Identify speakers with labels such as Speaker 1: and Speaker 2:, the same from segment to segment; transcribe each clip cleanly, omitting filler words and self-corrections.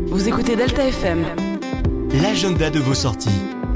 Speaker 1: Vous écoutez Delta FM.
Speaker 2: L'agenda de vos sorties.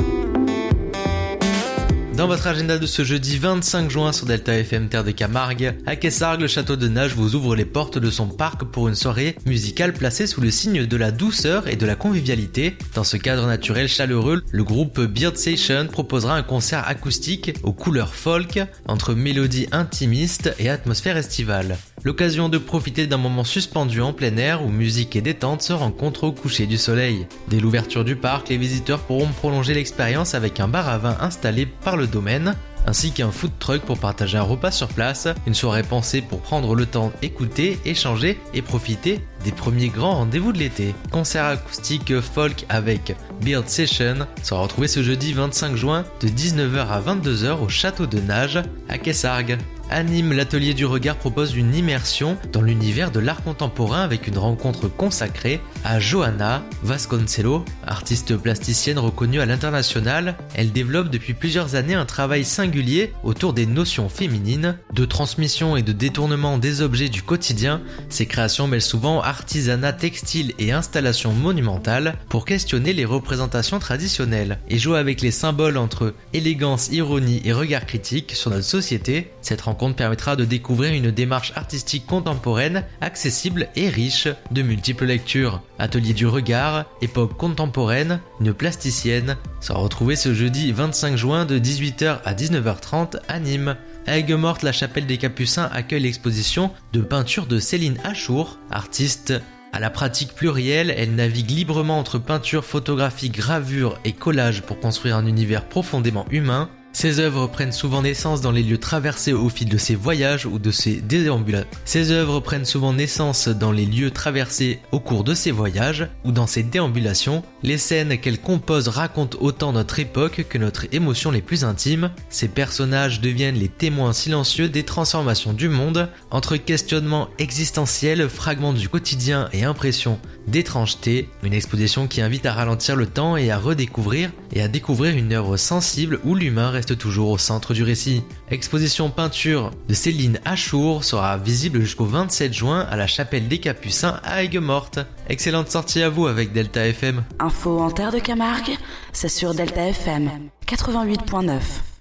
Speaker 3: Dans votre agenda de ce jeudi 25 juin sur Delta FM Terre de Camargue, à Quessargues, le château de Nage vous ouvre les portes de son parc pour une soirée musicale placée sous le signe de la douceur et de la convivialité. Dans ce cadre naturel chaleureux, le groupe Beard Session proposera un concert acoustique aux couleurs folk, entre mélodies intimistes et atmosphère estivale. L'occasion de profiter d'un moment suspendu en plein air où musique et détente se rencontrent au coucher du soleil. Dès l'ouverture du parc, les visiteurs pourront prolonger l'expérience avec un bar à vin installé par le domaine, ainsi qu'un food truck pour partager un repas sur place, une soirée pensée pour prendre le temps d'écouter, échanger et profiter des premiers grands rendez-vous de l'été. Concert acoustique folk avec Beard Session sera retrouvé ce jeudi 25 juin de 19h à 22h au château de Nage à Quessargues. À Nîmes, l'Atelier du Regard propose une immersion dans l'univers de l'art contemporain avec une rencontre consacrée à Johanna Vasconcello, artiste plasticienne reconnue à l'international. Elle développe depuis plusieurs années un travail singulier autour des notions féminines, de transmission et de détournement des objets du quotidien. Ses créations mêlent souvent artisanat textile et installations monumentales pour questionner les représentations traditionnelles et jouer avec les symboles entre élégance, ironie et regard critique sur notre société. Cette rencontre permettra de découvrir une démarche artistique contemporaine, accessible et riche de multiples lectures. Atelier du Regard, époque contemporaine, une plasticienne, sera retrouvée ce jeudi 25 juin de 18h à 19h30 à Nîmes. À Aigues-Mortes, la chapelle des Capucins accueille l'exposition de peinture de Céline Achour, artiste à la pratique plurielle. Elle navigue librement entre peinture, photographie, gravure et collage pour construire un univers profondément humain. Ses œuvres prennent souvent naissance dans les lieux traversés au fil de ses voyages ou de ses déambulations. Ses œuvres prennent souvent naissance dans les lieux traversés au cours de ses voyages ou dans ses déambulations. Les scènes qu'elle compose racontent autant notre époque que notre émotion les plus intimes. Ses personnages deviennent les témoins silencieux des transformations du monde, entre questionnements existentiels, fragments du quotidien et impressions d'étrangeté. Une exposition qui invite à ralentir le temps et à redécouvrir et à découvrir une œuvre sensible où l'humain reste toujours au centre du récit. Exposition peinture de Céline Achour sera visible jusqu'au 27 juin à la chapelle des Capucins à Aigues-Mortes. Excellente sortie à vous avec Delta FM.
Speaker 1: Info en Terre de Camargue, c'est sur Delta FM 88.9.